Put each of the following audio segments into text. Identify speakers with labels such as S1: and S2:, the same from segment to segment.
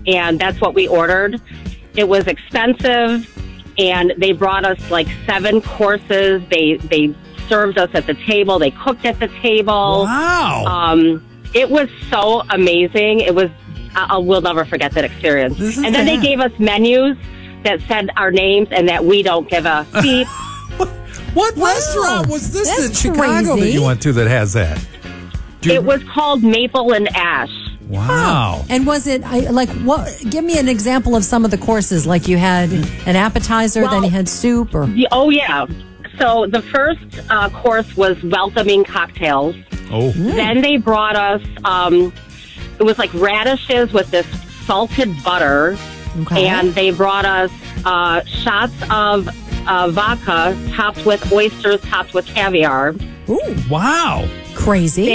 S1: and that's what we ordered. It was expensive, and they brought us like 7 courses. They served us at the table. They cooked at the table.
S2: Wow.
S1: It was so amazing. It was, we'll never forget that experience. And then they gave us menus that said our names and that we don't give a beep.
S2: What restaurant was this
S3: That's
S2: in Chicago
S3: crazy.
S2: that you went to that has that?
S1: It was called Maple and Ash.
S2: Wow.
S3: And was it what? Give me an example of some of the courses. Like you had an appetizer, then you had soup, or
S1: Oh, yeah. So the first course was welcoming cocktails.
S2: Oh.
S1: Then they brought us, it was like radishes with this salted butter.
S3: Okay.
S1: And they brought us shots of vodka topped with oysters, topped with caviar.
S3: ooh,
S2: Wow.
S3: crazy.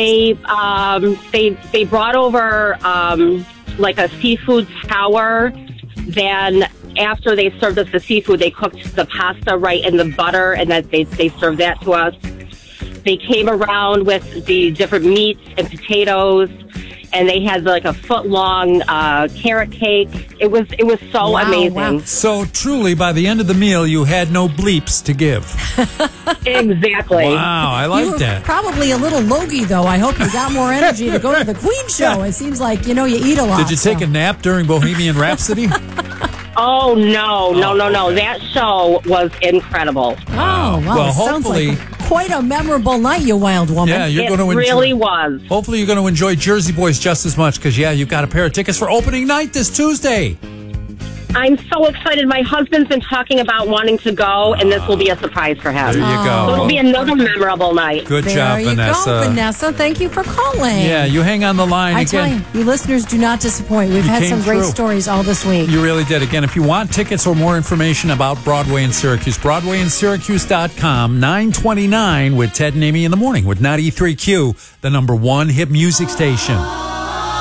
S1: They brought over like a seafood scour. Then after they served us the seafood, they cooked the pasta right in the butter, and then they served that to us. They came around with the different meats and potatoes, and they had like a foot-long carrot cake. It was so amazing.
S3: Wow.
S2: So truly, by the end of the meal, you had no bleeps to give.
S1: Exactly.
S2: Wow, I
S3: You
S2: like
S3: were
S2: that.
S3: probably a little logy, though. I hope you got more energy to go to the Queen show. It seems like, you eat a lot.
S2: Did you take a nap during Bohemian Rhapsody?
S1: Oh, no. That show was incredible.
S3: Oh, wow.
S2: Well,
S3: It sounds
S2: hopefully-
S3: like quite a memorable night, you wild woman.
S2: Yeah, you're
S1: It
S2: going to enjoy.
S1: really was.
S2: Hopefully, you're going to enjoy Jersey Boys just as much because, you've got a pair of tickets for opening night this Tuesday.
S1: I'm so excited. My husband's been talking about wanting to go, and this will be a surprise for him.
S2: There you
S1: So
S2: go.
S1: it'll be another memorable night.
S2: Good
S3: There
S2: job,
S3: you
S2: Vanessa.
S3: go, Vanessa. Thank you for calling.
S2: Yeah, you hang on the line
S3: I
S2: again.
S3: tell you listeners do not disappoint. We've
S2: You
S3: had
S2: came
S3: some great
S2: through.
S3: stories all this week.
S2: You really did. Again, if you want tickets or more information about Broadway in Syracuse, BroadwayInSyracuse.com, 9:29 with Ted and Amy in the morning with 93Q, the #1 hit music station.